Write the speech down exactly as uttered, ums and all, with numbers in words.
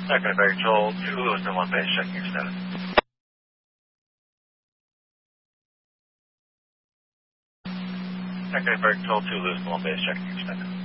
Echo Control two Lewiston one base, checking your status. Echo Control two Lewiston one base, checking your status.